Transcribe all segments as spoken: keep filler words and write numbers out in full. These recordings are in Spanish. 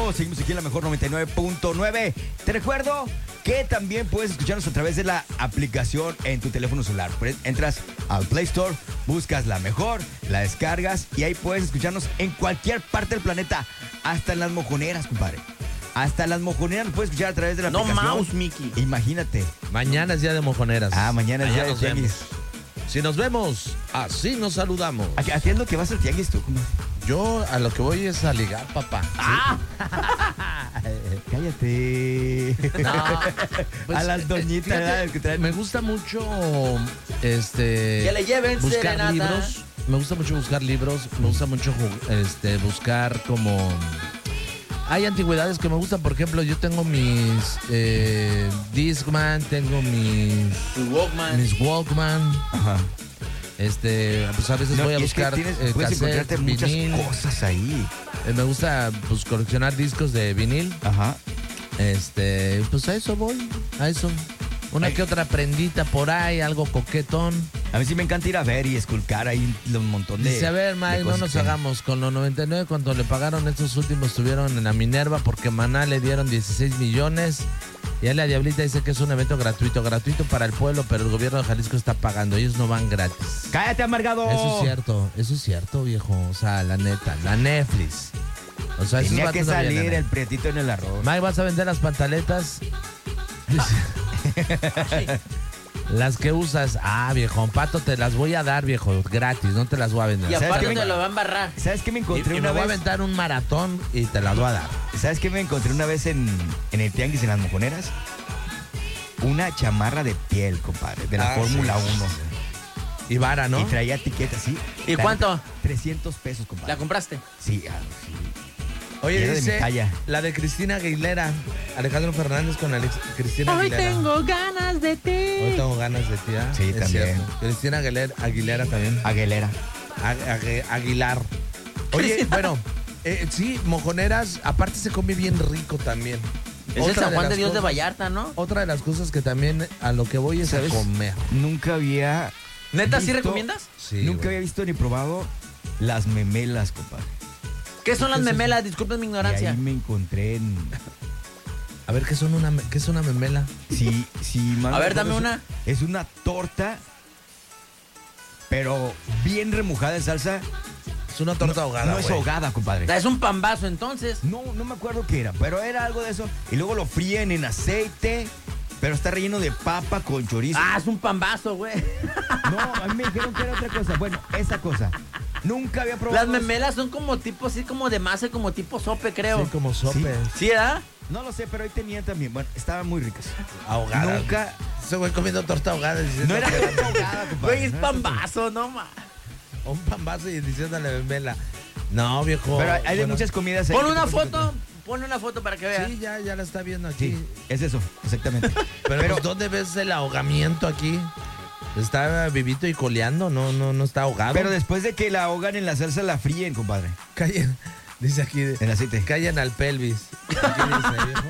regreso. Seguimos aquí en la mejor noventa y nueve punto nueve. Te recuerdo que también puedes escucharnos a través de la aplicación en tu teléfono celular. Entras al Play Store, buscas la mejor, la descargas y ahí puedes escucharnos en cualquier parte del planeta. Hasta en las mojoneras, compadre. Hasta en las mojoneras nos puedes escuchar a través de la no aplicación. No mouse, Mickey. Imagínate. Mañana es día de mojoneras. Ah, mañana es día de tianguis. Si nos vemos, así nos saludamos. ¿A qué es lo que vas al tianguis tú, compadre? Yo a lo que voy es a ligar, papá. ¡Ah! Cállate. No, pues, a las doñitas, fíjate, ¿verdad? Que traen... Me gusta mucho este que le lleven buscar serenata. libros. Me gusta mucho buscar libros. Me gusta mucho este buscar como... Hay antigüedades que me gustan. Por ejemplo, yo tengo mis eh, Discman, tengo mis... Walkman. Mis Walkman. Ajá. Este, pues a veces no, voy a es buscar que tienes, eh, puedes cassette, encontrarte muchas vinil. cosas ahí. Eh, me gusta pues coleccionar discos de vinil. Ajá. Este, pues a eso voy, a eso. Una Ay. que otra prendita por ahí, algo coquetón. A mí sí me encanta ir a ver y esculcar ahí un montón de... Dice, a ver, Mike, no nos hagamos. Con los noventa y nueve, cuando le pagaron estos últimos, estuvieron en la Minerva porque Maná le dieron dieciséis millones. Y ahí la Diablita dice que es un evento gratuito, gratuito para el pueblo, pero el gobierno de Jalisco está pagando. Ellos no van gratis. ¡Cállate, amargado! Eso es cierto, eso es cierto, viejo. O sea, la neta, la Netflix. O sea, esos Tenía que vatos no salir vienen, el ¿eh? prietito en el arroz. Mike, ¿vas a vender las pantaletas? Las que usas. Ah, viejo, Pato, te las voy a dar, viejo, gratis, no te las voy a vender. Y ¿Sabes aparte qué me- te lo van a embarrar. ¿Sabes qué me Y, encontré y una me voy a vez? aventar un maratón y te las voy a dar. ¿Sabes qué me encontré una vez en, en el tianguis, en las mojoneras? Una chamarra de piel, compadre, de la Ah, Fórmula sí, uno. Y vara, ¿no? Y traía etiqueta, ¿sí? ¿Y cuánto? trescientos pesos, compadre. ¿La compraste? Sí, ah, sí. Oye, Y era de dice mi talla. la de Cristina Aguilera. Alejandro Fernández con Alex, Cristina Hoy Aguilera. tengo ganas de ti. Hoy tengo ganas de ti, ¿ah? Sí, Es también. cierto. Cristina Aguilera, Aguilera también. Aguilera. Ag- Ag- Aguilar. Oye, bueno, eh, sí, mojoneras, aparte se come bien rico también. Es el Otra San Juan las de Dios de cosas- Vallarta, ¿no? Otra de las cosas que también a lo que voy es ¿Sabes? a comer. Nunca había... ¿Neta sí visto- recomiendas? Sí, Nunca güey. había visto ni probado las memelas, compadre. ¿Qué son las ¿Qué es eso? memelas? Disculpen mi Y ignorancia. ahí me encontré en... A ver, ¿qué, son una, me- ¿qué es una memela? Sí, sí, mal A no ver, recuerdo, dame es- una. Es una torta, pero bien remojada en salsa. Es una torta no, ahogada, No es güey. ahogada, compadre. Es un pambazo, entonces. No, no me acuerdo qué era, pero era algo de eso. Y luego lo fríen en aceite, pero está relleno de papa con chorizo. Ah, es un pambazo, güey. No, a mí me dijeron que era otra cosa. Bueno, esa cosa. Nunca había probado. Las eso. memelas son como tipo, así como de masa, como tipo sope, creo. Sí, como sope. ¿Sí, ¿verdad? No lo sé, pero ahí tenían también. Bueno, estaban muy ricas. Ahogada. Nunca. Ese güey comiendo torta ahogada. diciendo No era que torta ahogada, compadre. Güey, es no era torta- pambazo, no ma. Un pambazo y diciéndole memela. No, viejo. Pero hay hay de Bueno, muchas comidas ahí. Pon que una te puedes foto, pon una foto para que veas. Sí, ya, ya la está viendo aquí. Sí, es eso, exactamente. Pero, Pero- pues, ¿dónde ves el ahogamiento aquí? Está vivito y coleando, no, no, no está ahogado. Pero después de que la ahogan en la salsa, la fríen, compadre. Callen, dice aquí, En aceite. callen al pelvis. ¿Qué dice, viejo?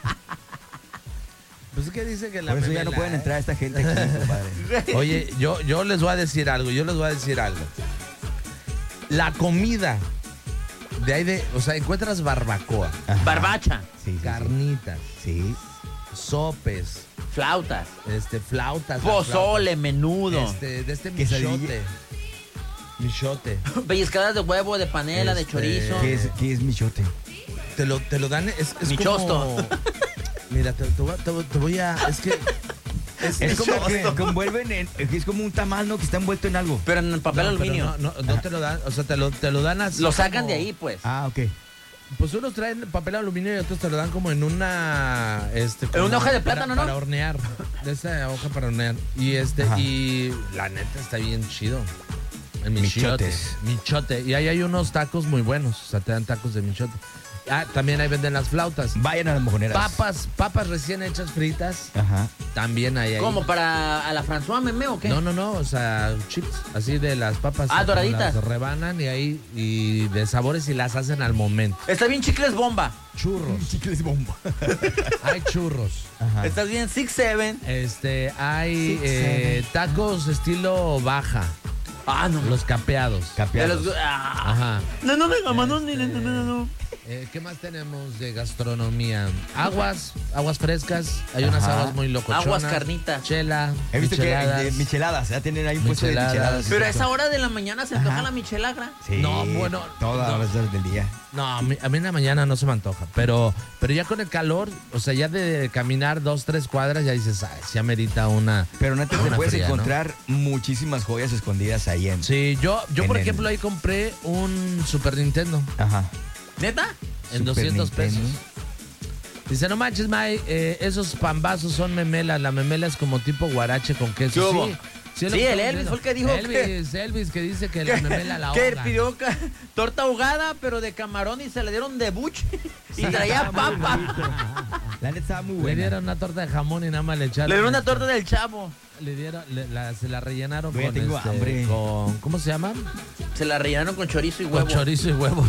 Pues es que dice que la Por eso ya memela, no pueden ¿eh? entrar esta gente aquí, compadre. Oye, yo, yo les voy a decir algo, yo les voy a decir algo. La comida de ahí de, o sea, encuentras barbacoa, Ajá. Barbacha, Sí, sí, sí. carnitas, Sí. sopes, flautas, este, flautas. pozole, las menudo, flautas, Este, de este Quesadilla. michote. Michote. pellizcadas de huevo, de panela, de Este, chorizo. ¿Qué es, qué es michote? Te lo, te lo dan, es, es Michosto. como... Mira, te, te voy a- te voy- te voy a, es que... Es, Es como Michosto. que envuelven en, es como un tamal, ¿no? Que está envuelto en algo. Pero en papel no, pero aluminio. No, no, no te lo dan, o sea, te lo, te lo dan así. Lo sacan como- de ahí, pues. Ah, ok. Pues unos traen papel aluminio y otros te lo dan como en una... Este, como una hoja de para- plátano, ¿no? Para hornear. De esa hoja para hornear. Y este, Ajá. y la neta está bien chido. El michote. Michotes. Michote. Y ahí hay unos tacos muy buenos. O sea, te dan tacos de michote. Ah, también ahí venden las flautas. Vayan a las mojoneras. Papas, papas recién hechas fritas. Ajá. También hay ahí. ¿Cómo? ¿Para a la François Memé o qué? No, no, no, o sea, chips, así de las papas. Ah, como doraditas. Las rebanan y ahí, y de sabores y las hacen al momento. Está bien chicles bomba. Churros. Chicles bomba. Hay churros. Ajá. Estás bien six seven. Este, hay Six, eh, tacos estilo baja, Ah, no. los capeados. De Capeados. los- ah. Ajá. No, no, venga, mano, no, no, no, no, no. Eh, ¿Qué más tenemos de gastronomía? Aguas, aguas frescas. Hay unas Ajá. aguas muy locochonas. Aguas carnitas. Chela, He visto micheladas. que de micheladas, ya tienen ahí un puesto de Micheladas. micheladas. Pero a esa hora de la mañana se antoja Ajá. la michelagra. Sí, No, bueno, todas no. las horas del día. No, a mí, a mí en la mañana no se me antoja, pero, pero ya con el calor, o sea, ya de caminar dos, tres cuadras, ya dices, ay, ya merita una. Pero neta, te una puedes fría, ¿no? encontrar muchísimas joyas escondidas ahí en. Sí, yo, yo En por el- ejemplo, ahí compré un Super Nintendo Ajá. ¿Neta? en Super doscientos Nintendo. pesos. Dice, no manches, May, eh, esos pambazos son memelas. La memela es como tipo guarache con queso. ¿Qué hubo? Sí, sí, es lo Sí, que el estamos Elvis diciendo. fue el que dijo que- Elvis, Elvis, que dice que la memela la Que ahoga. pidió ca- torta ahogada, pero de camarón y se le dieron de buche. Y Sí, traía estaba muy papa. bonito. La neta estaba muy Le buena. dieron una torta de jamón y nada más le echaron. Le dieron una este, torta del chavo. Le dieron, le- la- se la rellenaron Güey, con, tengo este, hambre. con, ¿cómo se llama? Se la rellenaron con chorizo y Con huevo. chorizo y huevo.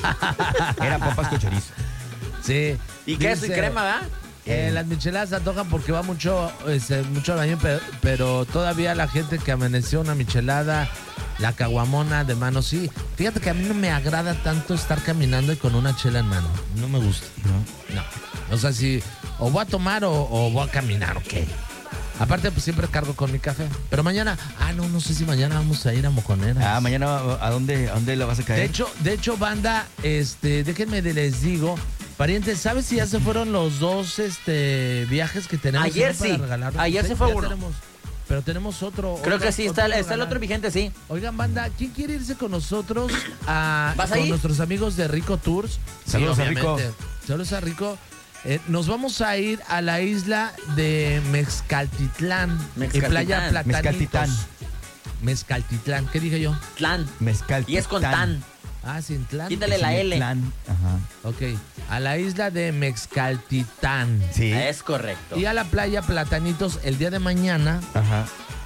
Era papas con chorizo. Sí. Y queso y Dice, crema, ¿verdad? eh, las micheladas se antojan porque va mucho, este, mucho al baño, pero, pero todavía la gente que amaneció una michelada, la caguamona de mano, sí. Fíjate que a mí no me agrada tanto estar caminando y con una chela en mano. No me gusta. ¿No? No. O sea, si o voy a tomar o, o voy a caminar, ¿o qué? Aparte, pues siempre cargo con mi café. Pero mañana, ah, no, no sé si mañana vamos a ir a Mojoneras. Ah, mañana, ¿a dónde, a dónde la vas a caer? De hecho, de hecho, banda, este, déjenme de- les digo, parientes, ¿sabes si ya se fueron los dos este viajes que tenemos? Ayer para sí. regalar? Ayer Sí, se fue ya uno. tenemos, pero tenemos otro. Creo otro- que sí, está, otro está el regalar. otro vigente, sí. Oigan, banda, ¿quién quiere irse con nosotros a ¿Vas a con ir? nuestros amigos de Rico Tours? Saludos a Rico. obviamente. Saludos a Rico. Eh, nos vamos a ir a la isla de Mezcaltitlán, en Mezcaltitlán. Playa Platanitos. Mezcaltitlán. Mezcaltitlán, ¿qué dije yo? Tlán. Mezcal. Y es con tan. Ah, sin Tlán. Quítale la L. Plan. Ajá. Ok, a la isla de Mezcaltitán Sí. Es correcto. y a la playa Platanitos el día de mañana. Ajá.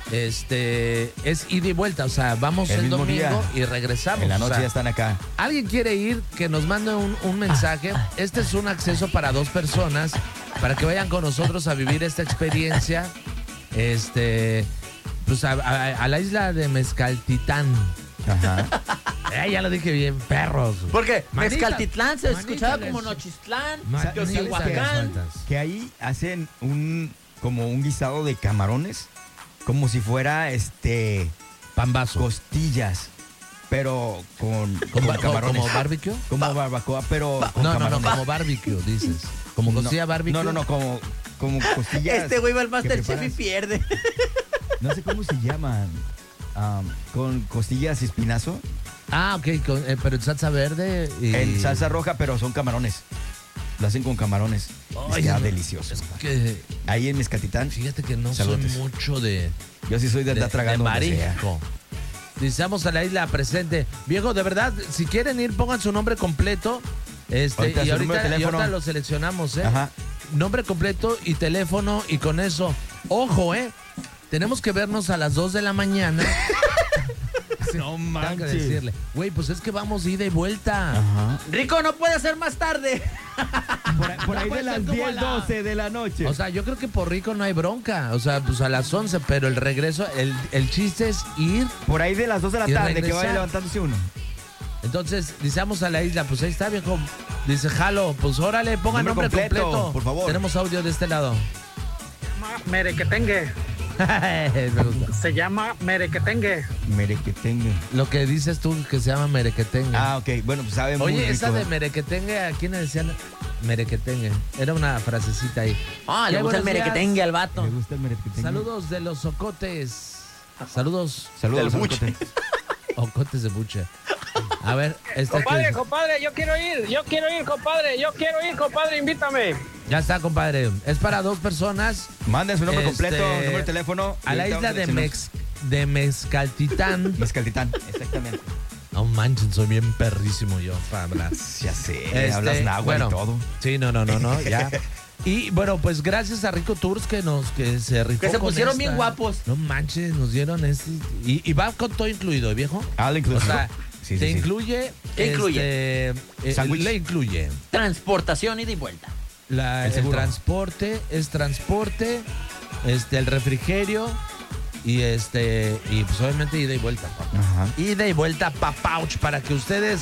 Este es ida y vuelta, o sea, vamos El el, mismo domingo día. y regresamos. En la o noche sea, ya están acá. alguien quiere ir, que nos mande un, un mensaje. Este es un acceso para dos personas, para que vayan con nosotros a vivir esta experiencia. Este, pues a, a- a la isla de Mezcaltitán. Ajá. Eh, ya lo dije bien, perros. Porque Manita, Mezcaltitlán se manita escuchaba les- como Nochistlán, Ma- Teotihuacán. Que ahí hacen un como un guisado de camarones, como si fuera este Pambazo. costillas, pero con, con ¿Como, camarones. como barbecue? Como barbacoa, pero con No, no, no, camarones. como barbecue, dices. Como costilla no, barbecue. No, no, no, como, como costillas. Este güey va al que Masterchef y preparas. pierde. No sé cómo se llaman. Am, con costillas y espinazo. Ah, ok, con- eh, pero en salsa verde y... En salsa roja, pero son camarones. Lo hacen con camarones. Ay, Está no, delicioso. Es que, Ahí en Mezcatitán, fíjate que no Saludos. soy mucho de... yo sí soy de de, andar tragando de donde sea. marisco. Dice, vamos a la isla presente. Viejo, de verdad, si quieren ir, pongan su nombre completo. Este, Ahorita y, su número ahorita, de y teléfono. ahorita lo seleccionamos, ¿eh? Ajá. Nombre completo y teléfono, y con eso, ojo, ¿eh? Tenemos que vernos a las dos de la mañana. No Tengo que decirle, güey, pues es que vamos ida y vuelta. Ajá. Rico, no puede ser más tarde. Por, ahí- por ahí puede de ser las como diez, a la- doce de la noche. O sea, yo creo que por Rico no hay bronca. O sea, pues a las once, pero el regreso, el, el chiste es ir. por ahí de las dos de la Y tarde que regresar. vaya levantándose uno. Entonces, dice, vamos a la isla. Pues ahí está, viejo. Dice, jalo, pues órale, ponga Nombre nombre completo, completo. por favor. Tenemos audio de este lado. Merequetengue, Me gusta. se llama Merequetengue. Mere que tenga. Lo que dices tú que se llama merequetengue. Ah, ok. Bueno, pues sabe muy Oye, rico. esa de ¿eh? merequetengue, ¿a quién le decían merequetengue? Era una frasecita ahí. Ah, ¿Qué? le gusta el Buenos mere que días. tenga al vato. Me gusta el mere que tenga. Saludos de los ocotes. Saludos, Saludos. Del buche. Ocote. ocotes de buche. A ver, este Compadre, que- compadre, yo quiero ir, yo quiero ir, compadre, yo quiero ir, compadre, invítame. ya está, compadre. Es para dos personas Manden su nombre Este, completo, número de teléfono. a y la ahorita isla de, seleccionamos. Mex, de Mezcaltitán. Mezcaltitán, exactamente. No manchen, soy bien perrísimo yo para hablar. Ya sé, Este, hablas náhuatl bueno, y todo. Sí, no, no, no, no, ya. Y bueno, pues gracias a Rico Tours que nos que se rifó Que se con pusieron esta. bien guapos. No manches, nos dieron este y, y va con todo incluido, viejo. Ah, la O inclusión. sea, Sí, te sí, sí. incluye. ¿Qué incluye? este, eh, Sándwich. le incluye Transportación ida y vuelta. la- El el, seguro. transporte, es transporte, este, el refrigerio y este y pues obviamente ida y vuelta. papá. Ajá. Ida y vuelta pa' pouch para que ustedes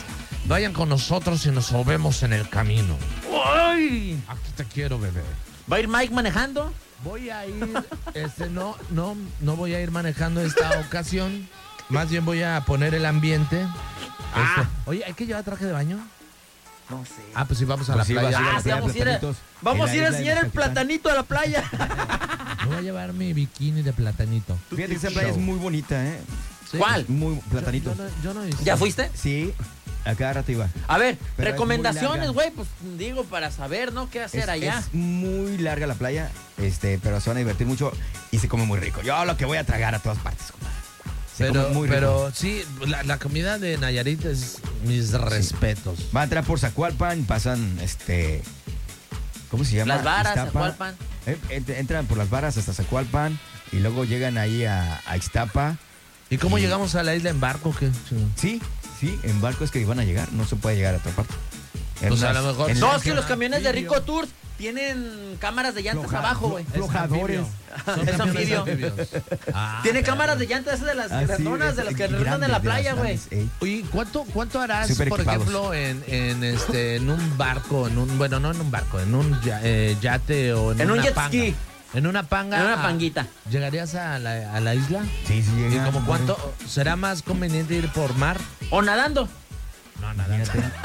Vayan con nosotros y nos vemos en el camino. ¡Ay! Aquí te quiero, bebé. ¿Va a ir Mike manejando? Voy a ir, este, no, no, no voy a ir manejando esta ocasión. Más bien voy a poner el ambiente. Ah. Este, oye, ¿hay que llevar traje de baño? No sé. Ah, pues sí, vamos a Pues la sí, playa. vas a ir a Ah, la sí, playa vamos a ir a, Platanitos, vamos en a ir la a isla de enseñar el Mazatlán. platanito a la playa. Voy a llevar mi bikini de platanito. Fíjate que esa playa es muy bonita, ¿eh? Sí. ¿Cuál? Muy platanito. Yo, yo no, yo no hice. ¿Ya fuiste? Sí, a cada rato iba. A ver, Pero es recomendaciones, muy güey, pues digo, para saber, ¿no? ¿Qué hacer Es, allá? es muy larga la playa, este, pero se van a divertir mucho y se come muy rico. Yo lo que voy a tragar a todas partes, compadre. Se Pero, come muy rico. pero sí, la, la comida de Nayarit es mis respetos. Van a entrar por Zacualpan, pasan, este, ¿cómo se llama? Las Varas, Iztapa. Zacualpan. Eh, ent- entran por las Varas hasta Zacualpan y luego llegan ahí a, a Ixtapa. ¿Y cómo Y- llegamos a la isla en barco? ¿Qué? Sí, sí, en barcos que van a llegar, no se puede llegar a otra parte. En Pues a unas- lo mejor- en No, la- es que los camiones de Anfibio. Rico Tours tienen cámaras de llantas Floja- abajo, güey. flo- flojadores. Son Es camiones anfibio. anfibios. Ah, Tiene pero- cámaras de llantas esas de las Así grandonas, es, de las que y rentan en grandes, la de las playa, güey. grandes, ey. Oye, ¿cuánto, cuánto harás, Súper por equipados. ejemplo, en, en, este, en un barco, en un, bueno, no en un barco, en un ya- eh, yate o en, En un una jet panga? ski. En una panga. En una panguita. ¿Llegarías a la, a la isla? Sí, sí, ¿Y llega. como cuánto? ¿Será más conveniente ir por mar? O nadando. No, nada.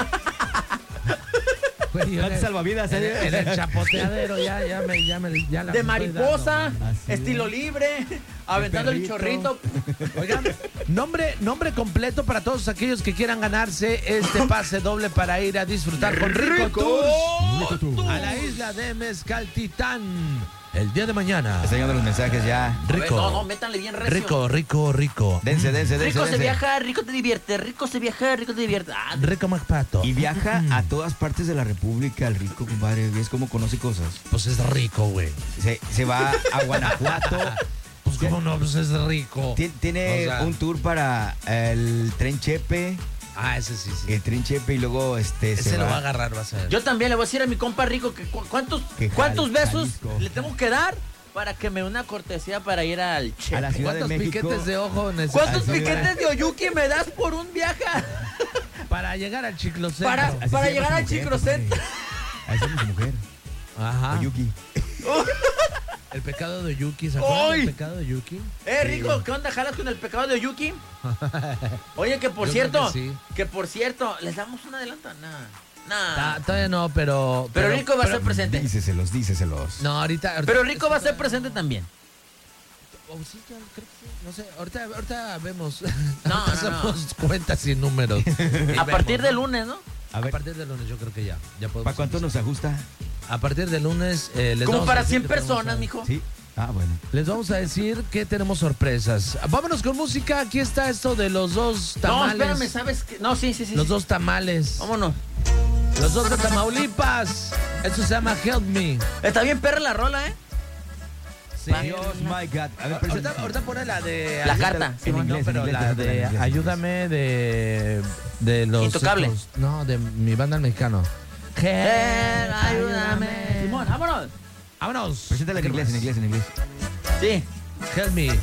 Güey, yo en el- salvavidas, en, ¿eh? el- en el chapoteadero ya, ya me, ya me, ya la De estoy mariposa, dando, man. Así estilo es. libre, aventando el perrito. chorrito. Oigan, nombre, nombre completo para todos aquellos que quieran ganarse este pase doble para ir a disfrutar con Rico Tours a la isla de Mezcaltitán el día de mañana. Están llegando los mensajes ya. A ver, Rico, no, no, métanle bien recio. rico, rico, rico. Dense, dense, dense. Rico se dense. viaja, rico te divierte, rico se viaja, rico te divierte. Ah, Rico MacPato. Y viaja a todas partes de la República, el rico, compadre. ¿Ves cómo conoce cosas? Pues es rico, güey. Se, se va a Guanajuato. Pues cómo no, pues es rico. Ti- Tiene O sea- un tour para el tren Chepe. Ah, ese sí, sí. El tren Chepe y luego este Ese se lo va va. a agarrar, va a ser. yo también le voy a decir a mi compa Rico que cu- cuántos, Que cuántos Jal- besos Jalisco. le tengo que dar para que me dé una cortesía para ir al Che. A la Ciudad de ¿Cuántos México. piquetes de ojo necesitas ¿Cuántos Ay, piquetes de Oyuki me das por un viaje? para llegar al chiclocentro? Para- Así para se llama llegar su al mujer, Chicrocentro. compadre. Ahí está mi mujer. Ajá. Oyuki. El pecado de Yuki, ¿se acuerdan ¡Ay! del pecado de Yuki? Eh, Rico, ¿qué onda? ¿Jalas con el pecado de Oyuki? Oye, que por Yo cierto, creo que sí. que por cierto, ¿les damos un adelanto? Nada. Nah. Ta- Todavía no, pero... Pero Rico va a ser presente. Díceselos, díceselos. No, ahorita... ahorita- Pero Rico va a ser presente también. Oh, sí, ya, creo que sí. No sé, ahorita, ahorita vemos. No, Ahorita no, no. hacemos cuentas y números. Y A vemos, partir ¿no? del lunes, ¿no? A A ver, partir del lunes yo creo que ya. ya podemos ¿para cuánto empezar. nos ajusta? A partir del lunes eh, les Como vamos para a decir cien que tenemos personas, a- mijo. Sí. Ah, bueno. Les vamos a decir que tenemos sorpresas. Vámonos con música. Aquí está esto de los dos No, tamales. espérame, ¿sabes qué? No, sí, sí, sí. Los sí. dos tamales. Vámonos. Los dos de Tamaulipas. Eso se llama Help Me. Está bien perra la rola, ¿eh? Sí. Dios, my God. A ver, Ahorita, presenta- ahorita pone la de... La ayúdame- carta. En No, inglés, pero en inglés, la preséntala en de inglés. ayúdame de, de los... Intocable. estos- no, de mi banda el mexicano. Eh, ayúdame. Simón, vámonos. Vámonos. Preséntala en inglés, en inglés, en inglés. Sí. Help me.